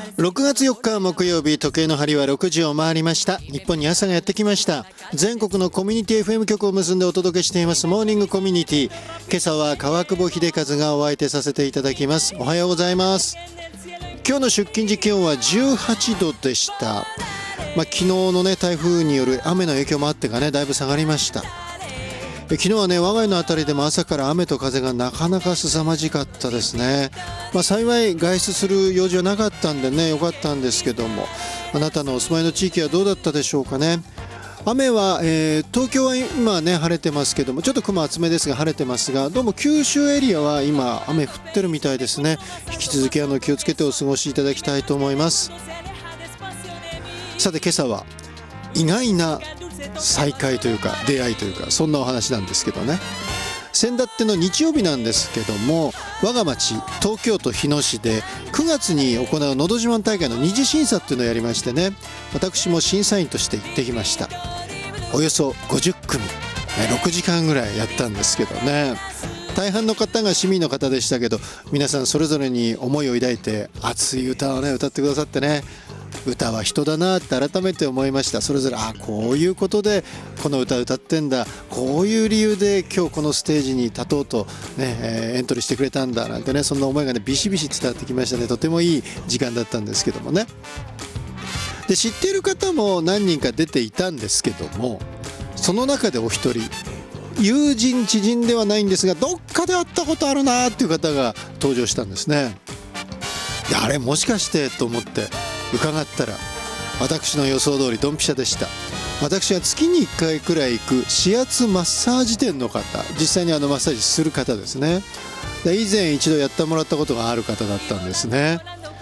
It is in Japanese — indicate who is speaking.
Speaker 1: 6月4日木曜日、時計の針は6時を回りました。日本に朝がやってきました。全国のコミュニティ FM 局を結んでお届けしていますモーニングコミュニティ。今朝は川久保秀和がお相手させていただきます。おはようございます。今日の出勤時気温は18度でした。昨日のね、台風による雨の影響もあってかね、だいぶ下がりました。昨日はね、我が家の辺りでも朝から雨と風がなかなか凄まじかったですね。幸い外出する用事はなかったんでね、よかったんですけども、あなたのお住まいの地域はどうだったでしょうかね。雨は、東京は今ね晴れてますけども、ちょっと雲厚めですが晴れてますが、どうも九州エリアは今雨降ってるみたいですね。引き続き気をつけてお過ごしいただきたいと思います。さて今朝は意外な再会というか出会いというか、そんなお話なんですけどね。先だっての日曜日なんですけども、我が町東京都日野市で9月に行うのど自慢大会の二次審査っていうのをやりましてね、私も審査員として行ってきました。およそ50組6時間ぐらいやったんですけどね、大半の方が市民の方でしたけど、皆さんそれぞれに思いを抱いて熱い歌をね歌ってくださってね、歌は人だなって改めて思いました。それぞれこういうことでこの歌を歌ってんだ、こういう理由で今日このステージに立とうと、エントリーしてくれたんだなんてね、そんな思いがねビシビシ伝わってきましたね。とてもいい時間だったんですけどもね。で、知っている方も何人か出ていたんですけども、その中でお一人、友人知人ではないんですが、どっかで会ったことあるなっていう方が登場したんですね。で、あれもしかしてと思って伺ったら、私の予想通りドンピシャでした。私は月に1回くらい行く指圧マッサージ店の方、実際にマッサージする方ですね。で、以前一度やってもらったことがある方だったんですね。